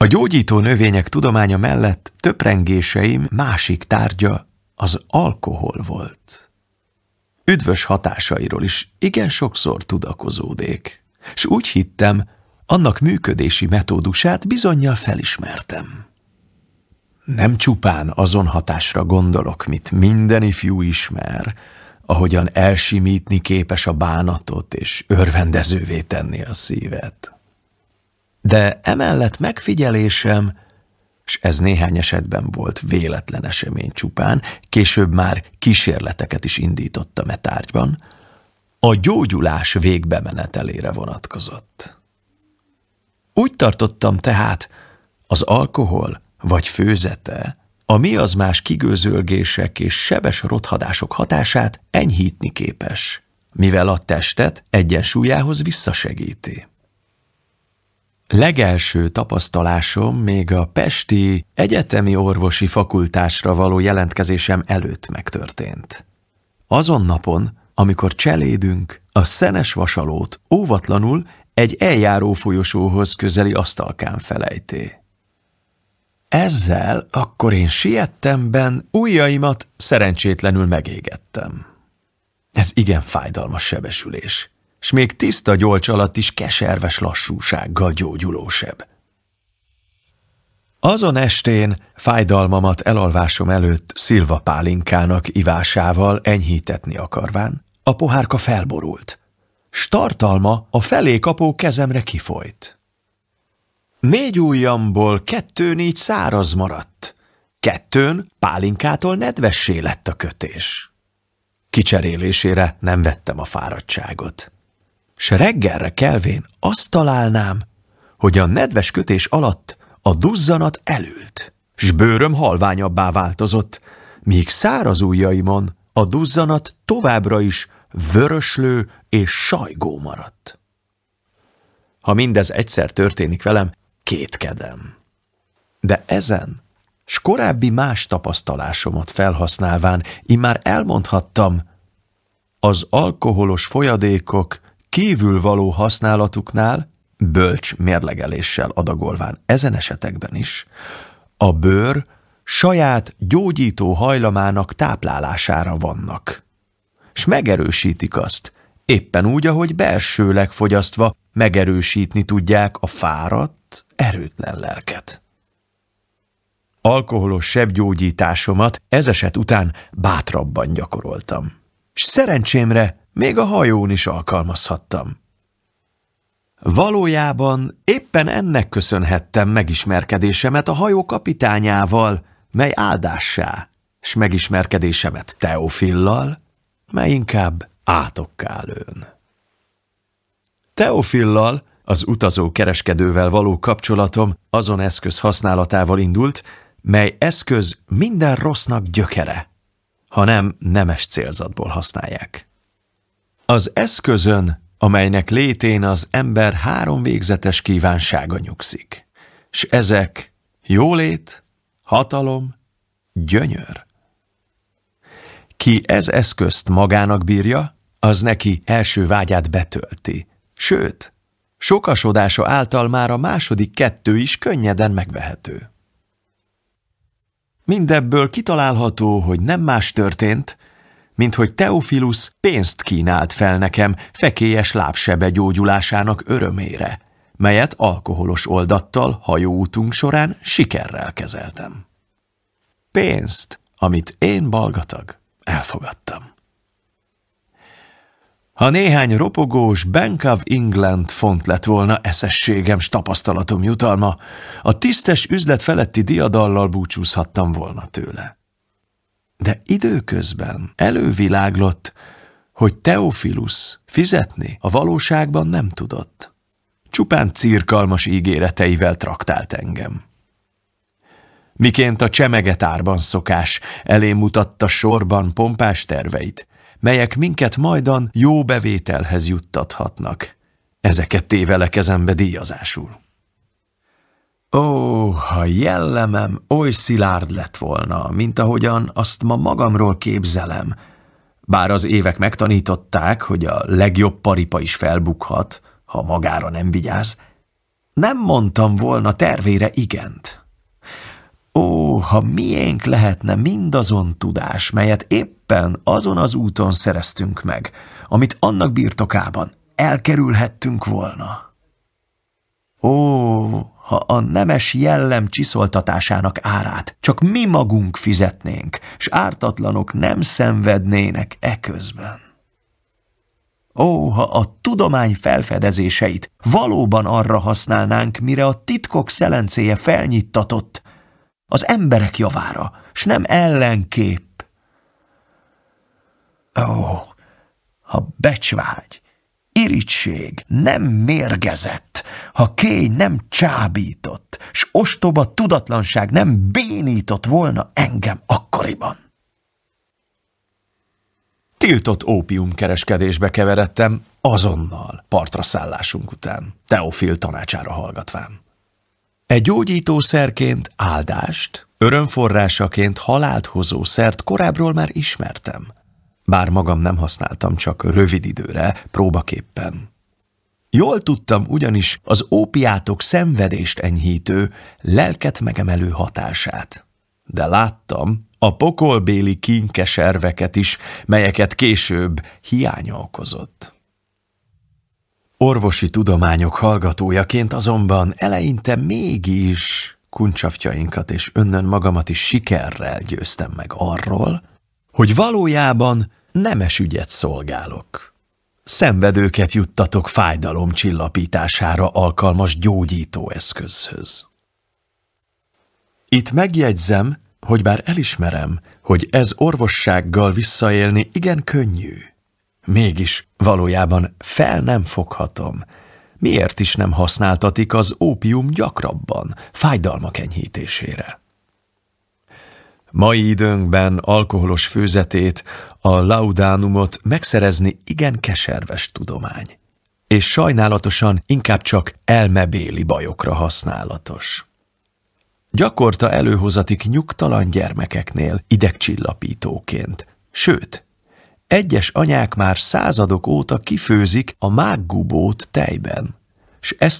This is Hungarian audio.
A gyógyító növények tudománya mellett töprengéseim másik tárgya az alkohol volt. Üdvös hatásairól is igen sokszor tudakozódék, s úgy hittem, annak működési metódusát bizonnyal felismertem. Nem csupán azon hatásra gondolok, mit minden ifjú ismer, ahogyan elsimítni képes a bánatot és örvendezővé tenni a szívet. De emellett megfigyelésem, s ez néhány esetben volt véletlen esemény csupán, később már kísérleteket is indítottam e tárgyban, a gyógyulás végbemenetelére vonatkozott. Úgy tartottam tehát, az alkohol vagy főzete a mi az más kigőzölgések és sebes rothadások hatását enyhítni képes, mivel a testet egyensúlyához visszasegíti. Legelső tapasztalásom még a pesti egyetemi orvosi fakultásra való jelentkezésem előtt megtörtént. Azon napon, amikor cselédünk a szenes vasalót óvatlanul egy eljáró folyosóhoz közeli asztalkán felejté. Ezzel akkor én siettemben ujjaimat szerencsétlenül megégettem. Ez igen fájdalmas sebesülés, s még tiszta gyolcs alatt is keserves lassúsággal gyógyulósebb. Azon estén fájdalmamat elalvásom előtt szilvapálinkának ivásával enyhítetni akarván, a pohárka felborult, s tartalma a felé kapó kezemre kifolyt. 4 ujjamból 2 így száraz maradt, 2 pálinkától nedvessé lett a kötés. Kicserélésére nem vettem a fáradtságot. S reggelre kelvén azt találnám, hogy a nedves kötés alatt a duzzanat elült, s bőröm halványabbá változott, míg száraz ujjaimon a duzzanat továbbra is vöröslő és sajgó maradt. Ha mindez egyszer történik velem, kétkedem. De ezen, s korábbi más tapasztalásomat felhasználván immár elmondhattam, az alkoholos folyadékok kívül való használatuknál, bölcs mérlegeléssel adagolván ezen esetekben is, a bőr saját gyógyító hajlamának táplálására vannak, s megerősítik azt, éppen úgy, ahogy belsőleg fogyasztva megerősítni tudják a fáradt, erőtlen lelket. Alkoholos sebgyógyításomat ez eset után bátrabban gyakoroltam, s szerencsémre még a hajón is alkalmazhattam. Valójában éppen ennek köszönhettem megismerkedésemet a hajó kapitányával, mely áldássá, s megismerkedésemet Teofillal, mely inkább átokká lőn. Teofillal, az utazó kereskedővel való kapcsolatom azon eszköz használatával indult, mely eszköz minden rossznak gyökere, ha nem nemes célzatból használják. Az eszközön, amelynek létén az ember 3 végzetes kívánsága nyugszik, s ezek jólét, hatalom, gyönyör. Ki ez eszközt magának bírja, az neki első vágyát betölti, sőt, sokasodása által már a második 2 is könnyeden megvehető. Mindebből kitalálható, hogy nem más történt, mint hogy Theophilus pénzt kínált fel nekem fekélyes lábsebe gyógyulásának örömére, melyet alkoholos oldattal hajóútunk során sikerrel kezeltem. Pénzt, amit én, balgatag, elfogadtam. Ha néhány ropogós Bank of England font lett volna eszességem s tapasztalatom jutalma, a tisztes üzlet feletti diadallal búcsúzhattam volna tőle. De időközben előviláglott, hogy Theophilus fizetni a valóságban nem tudott. Csupán cirkalmas ígéreteivel traktált engem. Miként a csemegetárban szokás, elém mutatta sorban pompás terveit, melyek minket majdan jó bevételhez juttathatnak. Ezeket téve kezembe díjazásul. Ó, ha jellemem oly szilárd lett volna, mint ahogyan azt ma magamról képzelem, bár az évek megtanították, hogy a legjobb paripa is felbukhat, ha magára nem vigyáz, Nem mondtam volna tervére igent. Ó, ha miénk lehetne mindazon tudás, melyet éppen azon az úton szereztünk meg, amit annak birtokában elkerülhettünk volna. Ó, ha a nemes jellem csiszoltatásának árát csak mi magunk fizetnénk, s ártatlanok nem szenvednének eközben. Ó, ha a tudomány felfedezéseit valóban arra használnánk, mire a titkok szelencéje felnyittatott, az emberek javára, s nem ellenképp. Ó, ha becsvágy, irigység nem mérgezett, ha kény nem csábított, s ostoba tudatlanság nem bénított volna engem akkoriban. Tiltott ópiumkereskedésbe keveredtem azonnal partra szállásunk után, Teofil tanácsára hallgatván. Egy gyógyítószerként áldást, örömforrásaként halált hozó szert korábbról már ismertem, bár magam nem használtam, csak rövid időre, próbaképpen. Jól tudtam ugyanis az ópiátok szenvedést enyhítő, lelket megemelő hatását, de láttam a pokolbéli kínkeserveket is, melyeket később hiánya okozott. Orvosi tudományok hallgatójaként azonban eleinte mégis kuncsaftjainkat és önnön magamat is sikerrel győztem meg arról, hogy valójában nemes ügyet szolgálok. Szenvedőket juttatok fájdalom csillapítására alkalmas gyógyítóeszközhöz. Itt megjegyzem, hogy bár elismerem, hogy ez orvossággal visszaélni igen könnyű, mégis valójában fel nem foghatom, miért is nem használtatik az ópium gyakrabban fájdalmak enyhítésére. Mai időnkben alkoholos főzetét, a laudánumot megszerezni igen keserves tudomány, és sajnálatosan inkább csak elmebéli bajokra használatos. Gyakorta előhozatik nyugtalan gyermekeknél idegcsillapítóként, sőt, egyes anyák már századok óta kifőzik a mággubót tejben, s ezt